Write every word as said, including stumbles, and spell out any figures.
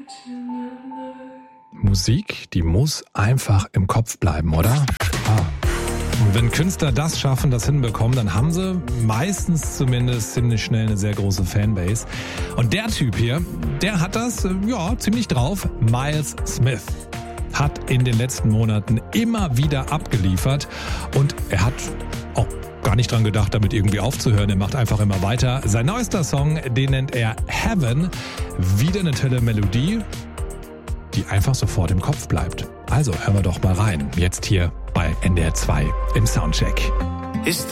Musik, die muss einfach im Kopf bleiben, oder? Ah. Und wenn Künstler das schaffen, das hinbekommen, dann haben sie meistens zumindest ziemlich schnell eine sehr große Fanbase. Und der Typ hier, der hat das, ja, ziemlich drauf. Miles Smith hat in den letzten Monaten immer wieder abgeliefert und er hat auch gar nicht dran gedacht, damit irgendwie aufzuhören. Er macht einfach immer weiter. Sein neuester Song, den nennt er Heaven. Wieder eine tolle Melodie, die einfach sofort im Kopf bleibt. Also hören wir doch mal rein. Jetzt hier bei N D R zwei im Soundcheck. Ist